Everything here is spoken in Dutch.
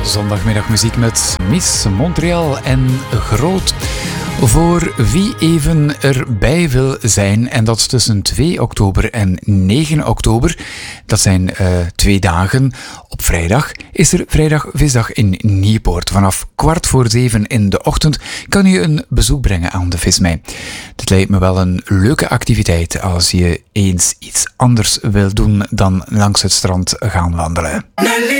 Zondagmiddagmuziek met Miss Montreal en Groot. Voor wie even erbij wil zijn, en dat is tussen 2 oktober en 9 oktober, dat zijn 2 dagen. Op vrijdag is er vrijdagvisdag in Nieuwpoort. Vanaf 6:15 in de ochtend kan je een bezoek brengen aan de Vismei. Dit lijkt me wel een leuke activiteit als je eens iets anders wil doen dan langs het strand gaan wandelen.